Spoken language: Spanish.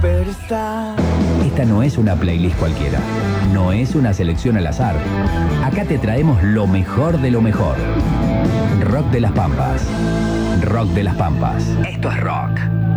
Superstar. Esta no es una playlist cualquiera. No es una selección al azar. Acá te traemos lo mejor de lo mejor. Rock de las Pampas. Rock de las Pampas. Esto es rock.